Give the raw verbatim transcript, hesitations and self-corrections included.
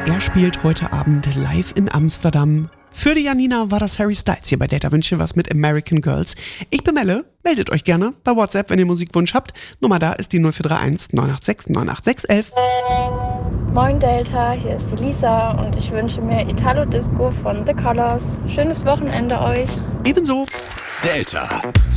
Er spielt heute Abend live in Amsterdam. Für die Janina war das Harry Styles hier bei Delta Wünsche was mit American Girls. Ich bin Melle, meldet euch gerne bei WhatsApp, wenn ihr Musikwunsch habt. Nummer da ist die null vier drei eins neun acht sechs neun acht sechs eins eins. Moin Delta, hier ist die Lisa und ich wünsche mir Italo Disco von The Colors. Schönes Wochenende euch. Ebenso. Delta.